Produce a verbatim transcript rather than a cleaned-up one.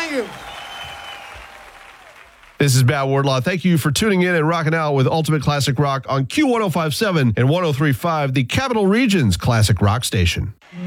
Thank you. This is Matt Wardlaw. Thank you for tuning in and rocking out with Ultimate Classic Rock on Q one oh five point seven and one oh three point five, the Capital Region's classic rock station.